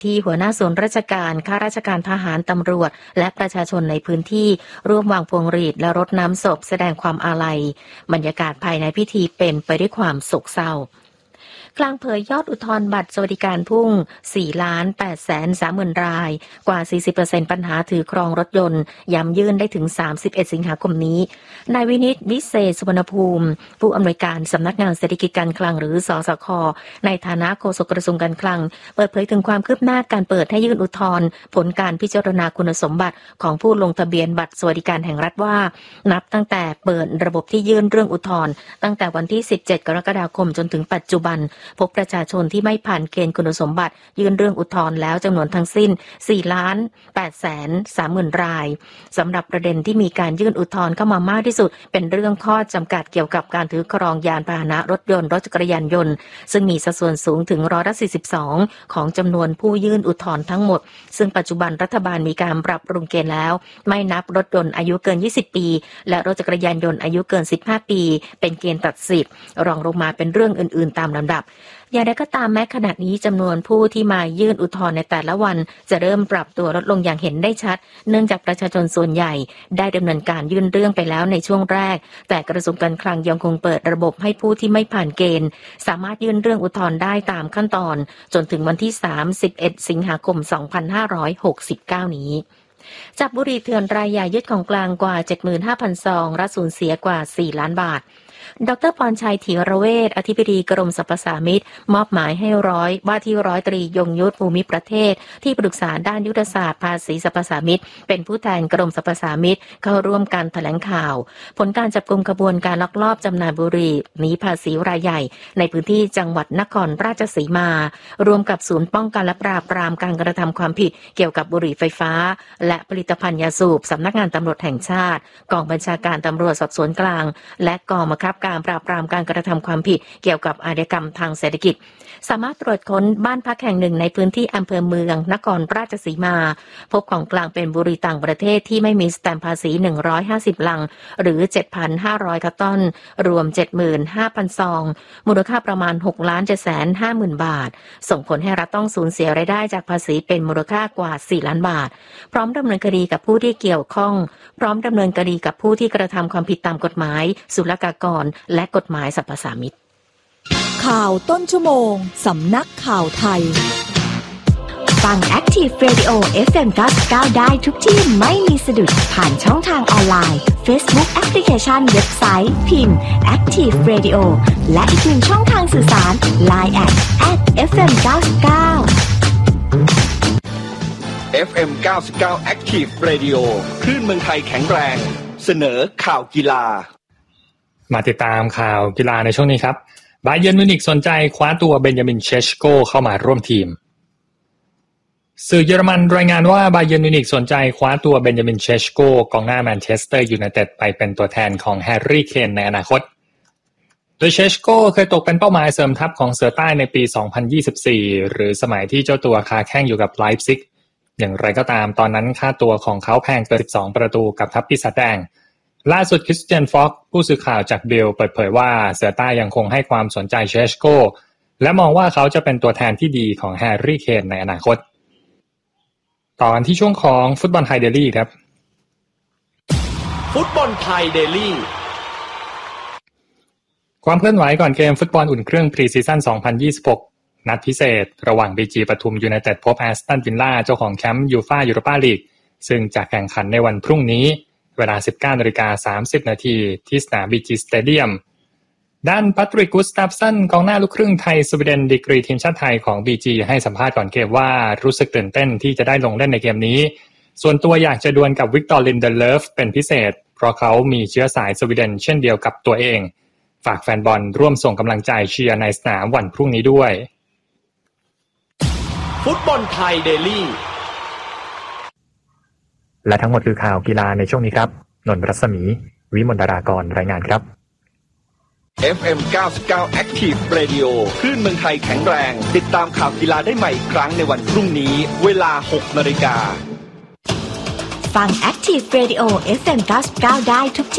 ที่หัวหน้าส่วนราชการข้าราชการทหารตำรวจและประชาชนในพื้นที่ร่วมวางพวงหรีดและรดน้ำศพแสดงความอาลัยบรรยากาศภายในพิธีเป็นไปด้วยความโศกเศร้ากลางเผยยอดอุทธรณ์บัตรสวัสดิการพุ่ง 4,830,000 รายกว่า 40% ปัญหาถือครองรถยนต์ย้ำยื่นได้ถึง 31 สิงหาคมนี้นายวินิตวิเศษสุวรรณภูมิผู้อำนวยการสำนักงานเศรษฐกิจการคลังหรือสสค.ในฐานะโฆษกกระทรวงการคลังเปิดเผยถึงความคืบหน้าการเปิดให้ยื่นอุทธรณ์ผลการพิจารณาคุณสมบัติของผู้ลงทะเบียนบัตรสวัสดิการแห่งรัฐว่านับตั้งแต่เปิดระบบที่ยื่นเรื่องอุทธรณ์ตั้งแต่วันที่ 17 กรกฎาคมจนถึงปัจจุบันพบประชาชนที่ไม่ผ่านเกณฑ์คุณสมบัติยื่นเรื่องอุทธรณ์แล้วจำนวนทั้งสิ้น 4,830,000 รายสำหรับประเด็นที่มีการยื่นอุทธรณ์เข้ามามากที่สุดเป็นเรื่องข้อจำกัดเกี่ยวกับการถือครองยานพาหนะรถยนต์รถจักรยานยนต์ซึ่งมีสัดส่วนสูงถึง42%ของจำนวนผู้ยื่นอุทธรณ์ทั้งหมดซึ่งปัจจุบันรัฐบาลมีการปรับปรุงเกณฑ์แล้วไม่นับรถยนต์อายุเกิน20ปีและรถจักรยานยนต์อายุเกิน15ปีเป็นเกณฑ์ตัดสิทธิ์รองลงมาเป็นเรื่องอื่นๆตามลำดับอย่างไรก็ตามแม้ขณะนี้จำนวนผู้ที่มายื่นอุทธรณ์ในแต่ละวันจะเริ่มปรับตัวลดลงอย่างเห็นได้ชัดเนื่องจากประชาชนส่วนใหญ่ได้ดำเนินการยื่นเรื่องไปแล้วในช่วงแรกแต่กระทรวงการคลังยังคงเปิดระบบให้ผู้ที่ไม่ผ่านเกณฑ์สามารถยื่นเรื่องอุทธรณ์ได้ตามขั้นตอนจนถึงวันที่31สิงหาคม2569นี้จับบุหรี่เถื่อนรายใหญ่ยึดของกลางกว่า 75,000 ซองและสูญเสียกว่า4ล้านบาทดร.พรชัยธีรเวชอธิบดีกรมสรรพสามิตมอบหมายให้ว่าที่ร้อยตรียงยุทธภูมิประเทศที่ปรึกษาด้านยุทธศาสตร์ภาษีสรรพสามิตเป็นผู้แทนกรมสรรพสามิตเข้าร่วมการแถลงข่าวผลการจับกุมขบวนการลักลอบจำหน่ายบุหรี่หนีภาษีรายใหญ่ในพื้นที่จังหวัดนครราชสีมารวมกับศูนย์ป้องกันและปราบปรามการกระทำความผิดเกี่ยวกับบุหรี่ไฟฟ้าและผลิตภัณฑ์ยาสูบสำนักงานตำรวจแห่งชาติกองบัญชาการตำรวจสอบสวนกลางและกองบังคับการปราบปรามการกระทำความผิดเกี่ยวกับอาชญากรรมทางเศรษฐกิจสามารถตรวจค้นบ้านพักแห่งหนึ่งในพื้นที่อำเภอเมืองนครราชสีมาพบของกลางเป็นบุหรี่ต่างประเทศที่ไม่มีสแตมป์ภาษี150ลังหรือ 7,500 คัตตอนรวม 75,000 ซองมูลค่าประมาณ 6,750,000 บาทส่งผลให้รัฐต้องสูญเสียรายได้จากภาษีเป็นมูลค่ากว่า4ล้านบาทพร้อมดำเนินคดีกับผู้ที่เกี่ยวข้องพร้อมดำเนินคดีกับผู้ที่กระทำความผิดตามกฎหมายศุลกากรและกฎหมายสรรพสามิตข่าวต้นชั่วโมงสำนักข่าวไทยฟัง Active Radio FM 99ได้ทุกที่ไม่มีสะดุดผ่านช่องทางออนไลน์ Facebook Application เว็บไซต์พิมพ์ Active Radio และอีกหนึ่งช่องทางสื่อสาร Line @FM 99 FM 99 Active Radio คลื่นเมืองไทยแข็งแรงเสนอข่าวกีฬามาติดตามข่าวกีฬาในช่วงนี้ครับบาเยิร์นมิวนิกสนใจคว้าตัวเบนจามินเชชโกเข้ามาร่วมทีมสื่อเยอรมันรายงานว่าบาเยิร์นมิวนิกสนใจคว้าตัวเบนจามินเชชโกกองหน้าแมนเชสเตอร์ยูไนเต็ดไปเป็นตัวแทนของแฮร์รี่เคนในอนาคตโดยเชชโกเคยตกเป็นเป้าหมายเสริมทัพของเสือใต้ในปี 2024 หรือสมัยที่เจ้าตัวค้าแข้งอยู่กับไลป์ซิกอย่างไรก็ตามตอนนั้นค่าตัวของเขาแพงเกิน12ประตูกับทัพปีศาจแดงล่าสุดคริสเตียนฟ็อกผู้สื่อข่าวจากบิลเปิดเผยว่าเสือใต้ยังคงให้ความสนใจเชชโกและมองว่าเขาจะเป็นตัวแทนที่ดีของแฮร์รี่เคนในอนาคตตอนที่ช่วงของฟุตบอลไทยเดลี่ครับฟุตบอลไทยเดลี่ความเคลื่อนไหวก่อนเกมฟุตบอลอุ่นเครื่องพรีซีซั่น 2026 นัดพิเศษระหว่าง BG ปทุมยูไนเต็ดพบแอสตันวิลล่าเจ้าของแชมป์ยูฟ่ายูโรปาลีกซึ่งจะแข่งขันในวันพรุ่งนี้เวลา 19:30 น.ที่สนาม BG Stadium ด้านแพทริก กุสตาฟสันกองหน้าลูกครึ่งไทยสวีเดนดีกรีทีมชาติไทยของ BG ให้สัมภาษณ์ก่อนเกมว่ารู้สึกตื่นเต้นที่จะได้ลงเล่นในเกมนี้ส่วนตัวอยากจะดวลกับวิกตอร์ ลินเดเลฟเป็นพิเศษเพราะเขามีเชื้อสายสวีเดนเช่นเดียวกับตัวเองฝากแฟนบอลร่วมส่งกำลังใจเชียร์ในสนามวันพรุ่งนี้ด้วยฟุตบอลไทยเดลี่และทั้งหมดคือข่าวกีฬาในช่วงนี้ครับนนท์รัศมีวิมลดารากรรายงานครับ FM 99 Active Radio คลื่นเมืองไทยแข็งแรงติดตามข่าวกีฬาได้ใหม่อีกครั้งในวันพรุ่งนี้เวลา 6 นาฬิกาฟัง Active Radio FM 99ได้ทุกที่